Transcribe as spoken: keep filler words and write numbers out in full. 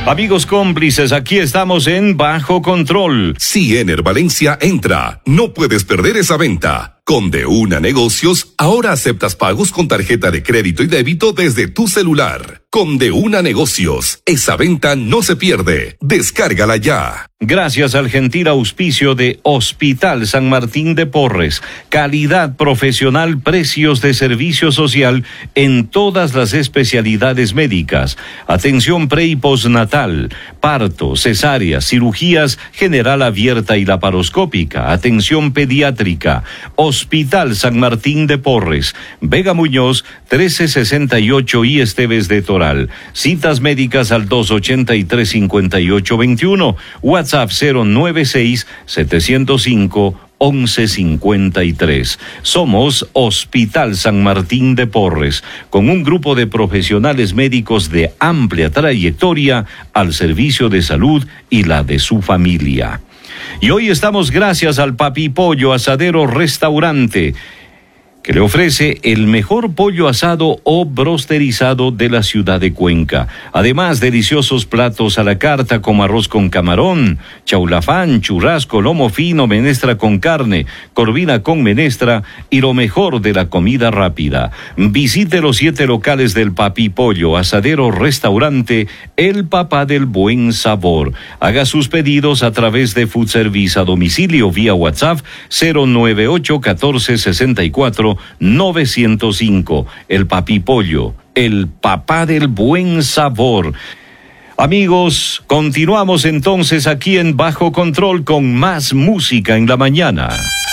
Amigos cómplices, aquí estamos en Bajo Control. Si Ener Valencia entra, no puedes perder esa venta. Con De Una Negocios, ahora aceptas pagos con tarjeta de crédito y débito desde tu celular. Con De Una Negocios, esa venta no se pierde. Descárgala ya. Gracias al gentil auspicio de Hospital San Martín de Porres. Calidad profesional, precios de servicio social en todas las especialidades médicas. Atención pre y postnatal, parto, cesáreas, cirugías general abierta y laparoscópica. Atención pediátrica. Hospital San Martín de Porres, Vega Muñoz, trece sesenta y ocho y Esteves de Toral. Citas médicas al dos ochenta y tres cincuenta y ocho veintiuno, WhatsApp cero nueve seis siete cero cinco once cincuenta y tres. Somos Hospital San Martín de Porres, con un grupo de profesionales médicos de amplia trayectoria al servicio de salud y la de su familia. Y hoy estamos gracias al Papi Pollo Asadero Restaurante, que le ofrece el mejor pollo asado o brosterizado de la ciudad de Cuenca. Además, deliciosos platos a la carta como arroz con camarón, chaulafán, churrasco, lomo fino, menestra con carne, corvina con menestra y lo mejor de la comida rápida. Visite los siete locales del Papi Pollo Asadero Restaurante, el papá del buen sabor. Haga sus pedidos a través de Food Service a domicilio vía WhatsApp cero nueve ocho catorce sesenta y cuatro novecientos cinco. El Papi Pollo, el papá del buen sabor. Amigos, continuamos entonces aquí en Bajo Control con más música en la mañana.